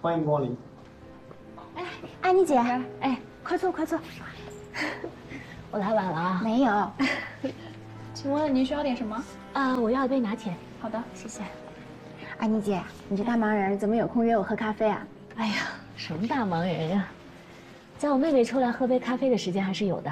欢迎光临。 哎，安妮姐， 哎，快坐快坐。我来晚了啊？ 没有。 请问您需要点什么？ 我要一杯拿铁。 好的， 谢谢。 安妮姐，你这大忙人怎么有空约我喝咖啡啊？ 哎呀，什么大忙人呀？叫我妹妹出来喝杯咖啡的时间还是有的。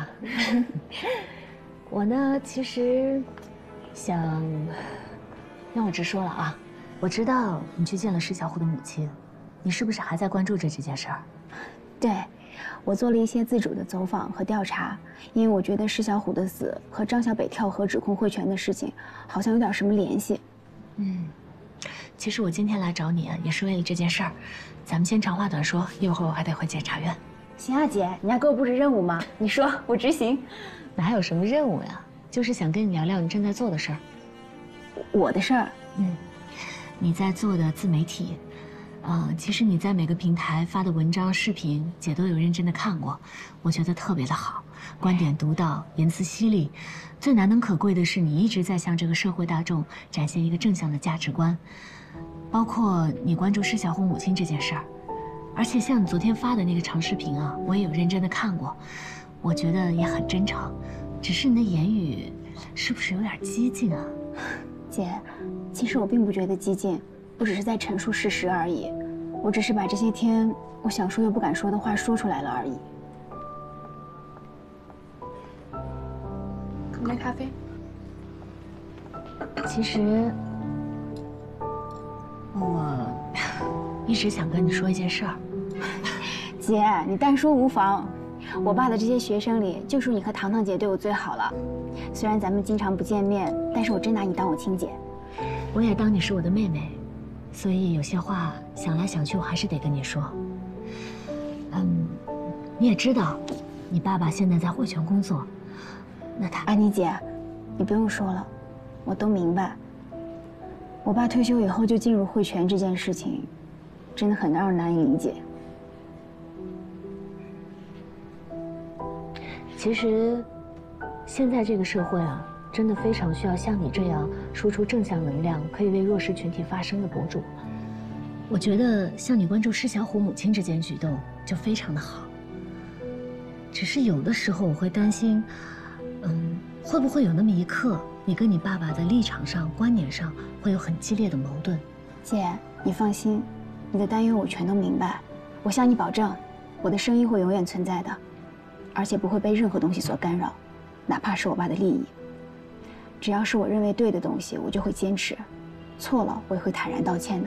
我呢，其实想，让我直说了啊，我知道你去见了施小虎的母亲，你是不是还在关注着这件事儿？ 对，我做了一些自主的走访和调查，因为我觉得施小虎的死和张小北跳河指控慧泉的事情好像有点什么联系。 其实我今天来找你啊，也是为了这件事儿。咱们先长话短说，一会儿我还得回检察院。 行啊，姐，你要给我布置任务吗？你说，我执行。 哪有什么任务呀？就是想跟你聊聊你正在做的事儿。 我的事儿？ 你在做的自媒体，其实你在每个平台发的文章、视频，姐都有认真的看过，我觉得特别的好，观点独到，言辞犀利。最难能可贵的是，你一直在向这个社会大众展现一个正向的价值观，包括你关注施小虎母亲这件事儿。而且像你昨天发的那个长视频啊，我也有认真的看过，我觉得也很真诚，只是你的言语是不是有点激进啊？ 姐，其实我并不觉得激进，我只是在陈述事实而已。我只是把这些天我想说又不敢说的话说出来了而已。 一杯咖啡。 其实，我一直想跟你说一件事儿。 姐，你但说无妨。我爸的这些学生里，就属你和糖糖姐对我最好了。虽然咱们经常不见面，但是我真拿你当我亲姐。 我也当你是我的妹妹，所以有些话想来想去，我还是得跟你说。你也知道，你爸爸现在在汇泉工作，那他…… 安妮姐，你不用说了，我都明白。我爸退休以后就进入汇泉这件事情，真的很让人难以理解。 其实，现在这个社会啊，真的非常需要像你这样输出正向能量，可以为弱势群体发声的博主。我觉得像你关注施小虎母亲这件举动就非常的好。只是有的时候我会担心，会不会有那么一刻，你跟你爸爸的立场上、观念上会有很激烈的矛盾？ 姐，你放心，你的担忧我全都明白。我向你保证，我的声音会永远存在的。而且不会被任何东西所干扰，哪怕是我爸的利益。只要是我认为对的东西，我就会坚持；错了，我也会坦然道歉的。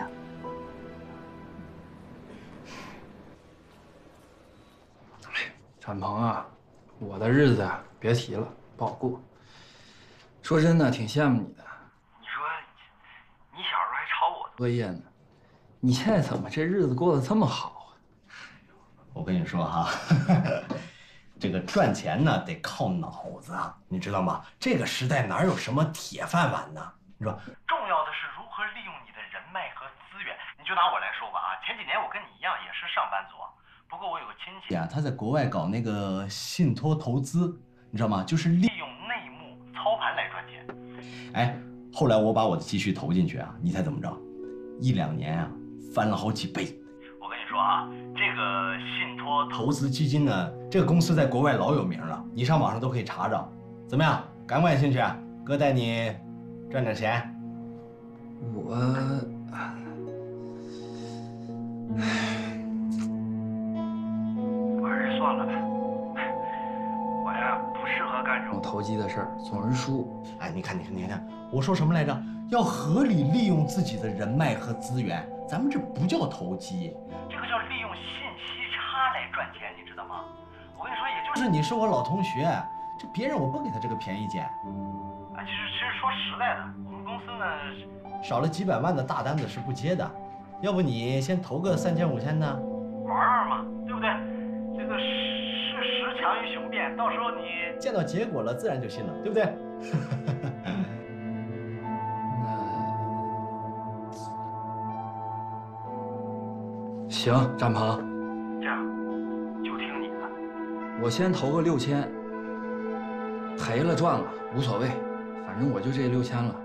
展鹏啊，我的日子啊，别提了，不好过。说真的，挺羡慕你的。 你说，你小时候还抄我作业呢，你现在怎么这日子过得这么好啊？ 我跟你说哈。这个赚钱呢得靠脑子，你知道吗？这个时代哪有什么铁饭碗呢？你说， 重要的是如何利用你的人脉和资源。你就拿我来说吧啊，前几年我跟你一样也是上班族，不过我有个亲戚呀，他在国外搞那个信托投资，你知道吗？就是利用内幕操盘来赚钱。 哎，后来我把我的积蓄投进去啊，你猜怎么着？1、2年啊，翻了好几倍。 我跟你说啊，这个信托投资基金呢，这个公司在国外老有名了，你上网上都可以查找。怎么样，感不感兴趣啊？哥带你赚点钱。 我还是算了吧，我呀不适合干这种投机的事儿，总是输。 哎，你看，我说什么来着？要合理利用自己的人脉和资源，咱们这不叫投机， 这个叫利用信息差来赚钱，你知道吗？我跟你说，也就是你是我老同学，这别人我不给他这个便宜捡。 啊，其实说实在的，我们公司呢少了几百万的大单子是不接的，要不你先投个3000、5000的， 玩玩嘛，对不对？这个事实强于雄辩，到时候你见到结果了自然就信了，对不对？ 行，展鹏， 这样就听你的。 我先投个6000，赔了赚了无所谓，反正我就这6000了。